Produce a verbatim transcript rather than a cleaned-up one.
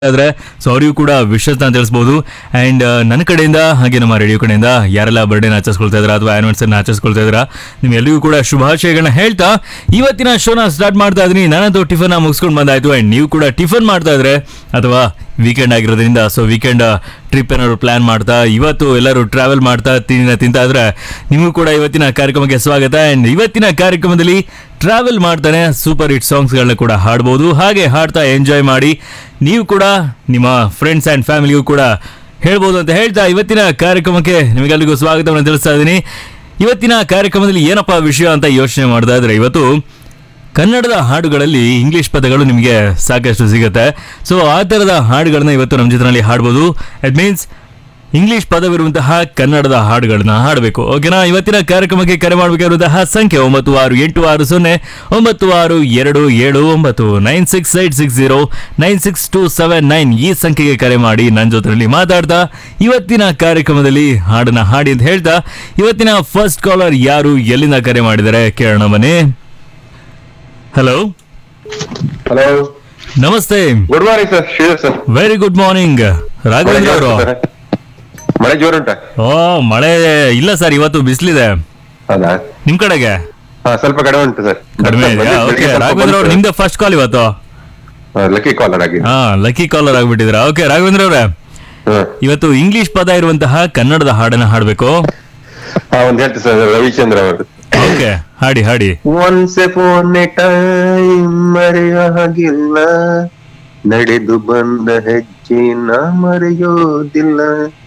ಆದ್ರೆ ಸೊ ಅವರಿಗೂ ಕೂಡ ವಿಶಸ್ನ ತಿಳಿಸಬಹುದು. ಅಂಡ್ ನನ್ನ ಕಡೆಯಿಂದ ಹಾಗೆ ನಮ್ಮ ರೇಡಿಯೋ ಕಡೆಯಿಂದ ಯಾರೆಲ್ಲ ಬರ್ಡೇನ ಆಚರಿಸ್ಕೊಳ್ತಾ ಇದ್ರ ಅಥವಾ ಆನಿವರ್ಸರಿನ ಆಚರಿಸ್ಕೊಳ್ತಾ ಇದ್ರ ನಿಮ್ಗೆಲ್ಲರಿಗೂ ಕೂಡ ಶುಭಾಶಯಗಳನ್ನ ಹೇಳ್ತಾ ಇವತ್ತಿನ ಶೋನ ಸ್ಟಾರ್ಟ್ ಮಾಡ್ತಾ ಇದೀನಿ. ನಾನಂತೂ ಟಿಫನ್ ಮುಗಿಸ್ಕೊಂಡು ಬಂದಾಯ್ತು. ಅಂಡ್ ನೀವು ಕೂಡ ಟಿಫನ್ ಮಾಡ್ತಾ ಇದ್ರೆ ಅಥವಾ ವೀಕೆಂಡ್ ಆಗಿರೋದ್ರಿಂದ ಸೊ ವೀಕೆಂಡ್ ಟ್ರಿಪ್ ಏನಾದ್ರು ಪ್ಲಾನ್ ಮಾಡ್ತಾ ಇವತ್ತು ಎಲ್ಲರೂ ಟ್ರಾವೆಲ್ ಮಾಡ್ತಾ ತಿನ್ನ ತಿಂತಾ ಇದ್ರೆ ನಿಮಗೂ ಕೂಡ ಇವತ್ತಿನ ಕಾರ್ಯಕ್ರಮಕ್ಕೆ ಸ್ವಾಗತ. ಅಂಡ್ ಇವತ್ತಿನ ಕಾರ್ಯಕ್ರಮದಲ್ಲಿ ಟ್ರಾವೆಲ್ ಮಾಡ್ತಾನೆ ಸೂಪರ್ ಹಿಟ್ ಸಾಂಗ್ಸ್ಗಳನ್ನ ಕೂಡ ಹಾಡ್ಬೋದು. ಹಾಗೆ ಹಾಡ್ತಾ ಎಂಜಾಯ್ ಮಾಡಿ ನೀವು ಕೂಡ ನಿಮ್ಮ ಫ್ರೆಂಡ್ಸ್ ಆ್ಯಂಡ್ ಫ್ಯಾಮಿಲಿಗೂ ಕೂಡ ಹೇಳ್ಬೋದು ಅಂತ ಹೇಳ್ತಾ ಇವತ್ತಿನ ಕಾರ್ಯಕ್ರಮಕ್ಕೆ ನಿಮಗೆಲ್ಲರಿಗೂ ಸ್ವಾಗತವನ್ನು ತಿಳಿಸ್ತಾ ಇದ್ದೀನಿ. ಇವತ್ತಿನ ಕಾರ್ಯಕ್ರಮದಲ್ಲಿ ಏನಪ್ಪ ವಿಷಯ ಅಂತ ಯೋಚನೆ ಮಾಡ್ತಾ ಇದ್ರೆ ಇವತ್ತು ಕನ್ನಡದ ಹಾಡುಗಳಲ್ಲಿ ಇಂಗ್ಲಿಷ್ ಪದಗಳು ನಿಮಗೆ ಸಾಕಷ್ಟು ಸಿಗುತ್ತೆ. ಸೊ ಆ ಥರದ ಹಾಡುಗಳನ್ನ ಇವತ್ತು ನಮ್ಮ ಜೊತೆನಲ್ಲಿ ಹಾಡ್ಬೋದು. ಇಟ್ ಮೀನ್ಸ್ ಇಂಗ್ಲಿಷ್ ಪದವಿರುವಂತಹ ಕನ್ನಡದ ಹಾಡುಗಳನ್ನ ಹಾಡಬೇಕು. ಓಕೆನಾ? ಇವತ್ತಿನ ಕಾರ್ಯಕ್ರಮಕ್ಕೆ ಕರೆ ಮಾಡಬೇಕಾಗಿರುವಂತಹ ಸಂಖ್ಯೆ ಒಂಬತ್ತು ಆರು ಎಂಟು ಆರು ಸೊನ್ನೆ ಒಂಬತ್ತು ಆರು ಎರಡು ಏಳು ಒಂಬತ್ತು nine six eight six zero nine six two seven nine ಈ ಸಂಖ್ಯೆಗೆ ಕರೆ ಮಾಡಿ ನನ್ನ ಜೊತೆಯಲ್ಲಿ ಮಾತಾಡ್ತಾ ಇವತ್ತಿನ ಕಾರ್ಯಕ್ರಮದಲ್ಲಿ ಹಾಡನ್ನ ಹಾಡಿ ಅಂತ ಹೇಳ್ತಾ ಇವತ್ತಿನ ಫಸ್ಟ್ ಕಾಲರ್ ಯಾರು ಎಲ್ಲಿಂದ ಕರೆ ಮಾಡಿದ್ದಾರೆ ಕೇಳೋಣ ಬನ್ನಿ. ಹಲೋ ಹಲೋ, ನಮಸ್ತೆ. Good morning sir. Sridhar sir. Very good morning Raghavendra ಅವರು. ಮಳೆ ಜೋರ್ ಉಂಟಾ? ಓ ಮಳೆ ಇಲ್ಲ ಸರ್, ಇವತ್ತು ಬಿಸಿಲಿದೆ. ಹೌದಾ? ನಿಮ್ ಕಡೆಗೆ ಹಾ, ಸ್ವಲ್ಪ ಕಡಿಮೆ ಉಂಟು ಸರ್. ಕಡಿಮೆ ಇದೆಯಾ? ಓಕೆ ರಾಘವೇಂದ್ರ ಅವ್ರು ನಿಮ್ದೆ ಫಸ್ಟ್ ಕಾಲ್ ಇವತ್ತು. ಲಕ್ಕಿ ಕಾಲರ್ ಆಗಿದೆ. ಹಾ, ಲಕ್ಕಿ ಕಾಲರ್ ಆಗ್ಬಿಟ್ಟಿದ್ರ. ಓಕೆ ರಾಘವೇಂದ್ರ ಅವ್ರೆ, ಇವತ್ತು ಇಂಗ್ಲಿಷ್ ಪದ ಇರುವಂತಹ ಕನ್ನಡದ ಹಾಡನ್ನ ಹಾಡ್ಬೇಕು. ಹಾ, ಒಂದ್ ಹೇಳ್ತೀವಿ ಸರ್. ರವಿಚಂದ್ರ ಅವರು. ಓಕೆ, ಹಾಡಿ ಹಾಡಿ. ಒನ್ಸ್ ಫೋನ್ ಟೈಮ್ ಮರೆಯಾಗಿಲ್ಲ, ನಡೆದು ಬಂದ ಹೆಜ್ಜೆ ನಾ ಮರೆಯೋದಿಲ್ಲ,